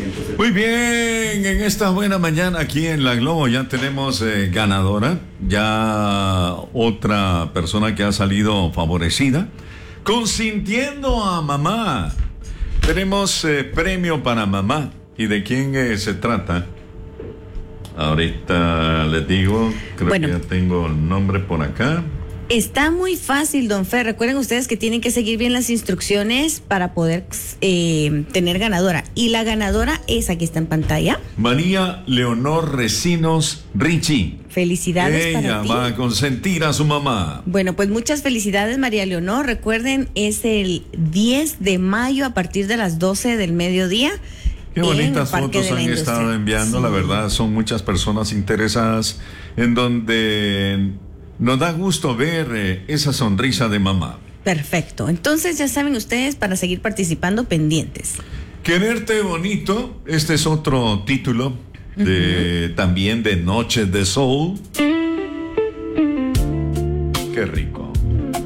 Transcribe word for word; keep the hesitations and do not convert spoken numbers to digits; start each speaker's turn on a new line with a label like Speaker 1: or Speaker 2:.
Speaker 1: Muy bien, en esta buena mañana aquí en La Globo ya tenemos eh, ganadora, ya otra persona que ha salido favorecida, consintiendo a mamá. Tenemos eh, premio para mamá. ¿Y de quién eh, se trata? Ahorita les digo, creo bueno, que ya tengo el nombre por acá.
Speaker 2: Está muy fácil, don Fer. Recuerden ustedes que tienen que seguir bien las instrucciones para poder eh, tener ganadora. Y la ganadora es, aquí está en pantalla,
Speaker 1: María Leonor Recinos Richie.
Speaker 2: Felicidades
Speaker 1: Ella
Speaker 2: para ti.
Speaker 1: va a consentir a su mamá.
Speaker 2: Bueno, pues muchas felicidades, María Leonor. Recuerden, es el diez de mayo a partir de las doce del mediodía.
Speaker 1: Qué bonitas fotos han estado enviando, sí. La verdad, son muchas personas interesadas en donde nos da gusto ver eh, esa sonrisa de mamá.
Speaker 2: Perfecto, entonces ya saben ustedes, para seguir participando, pendientes.
Speaker 1: Quererte bonito, este es otro título de uh-huh. también de Noches de Soul. Qué rico.